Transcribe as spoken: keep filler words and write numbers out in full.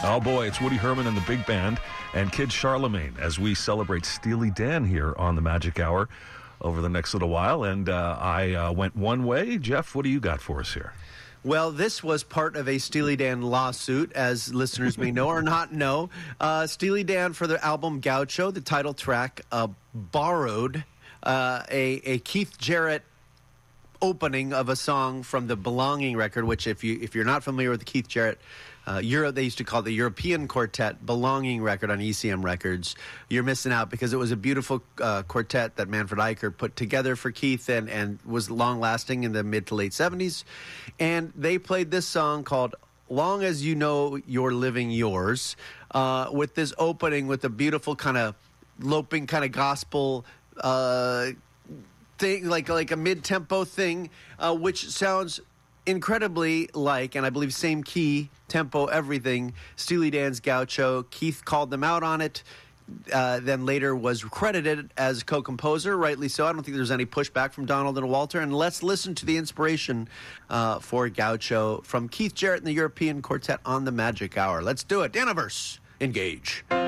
Oh, boy, it's Woody Herman and the Big Band and Kid Charlemagne as we celebrate Steely Dan here on the Magic Hour over the next little while. And uh, I uh, went one way. Jeff, what do you got for us here? Well, this was part of a Steely Dan lawsuit, as listeners may know or not know. Uh, Steely Dan, for their album Gaucho, the title track, uh, borrowed uh, a, a Keith Jarrett opening of a song from the Belonging record, which if you if you're not familiar with the Keith Jarrett uh, Euro, they used to call the European Quartet Belonging record on E C M Records, you're missing out because it was a beautiful uh, quartet that Manfred Eicher put together for Keith and and was long lasting in the mid to late seventies, and they played this song called Long As You Know You're Living Yours, uh, with this opening with a beautiful kind of loping kind of gospel uh thing, like like a mid-tempo thing, uh, which sounds incredibly like, and I believe same key, tempo, everything, Steely Dan's Gaucho. Keith called them out on it, uh, then later was credited as co-composer, rightly so. I don't think there's any pushback from Donald and Walter. And let's listen to the inspiration uh, for Gaucho from Keith Jarrett and the European Quartet on the Magic Hour. Let's do it. Daniverse, engage.